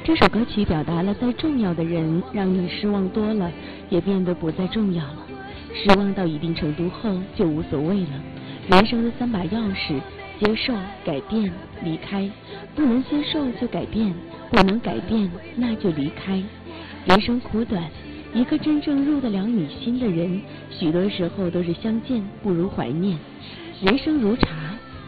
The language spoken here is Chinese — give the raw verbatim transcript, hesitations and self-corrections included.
这首歌曲表达了再重要的人让你失望多了，也变得不再重要了。失望到一定程度后就无所谓了。人生的三把钥匙：接受、改变、离开。不能接受就改变，不能改变那就离开。人生苦短，一个真正入得了你心的人，许多时候都是相见不如怀念。人生如茶，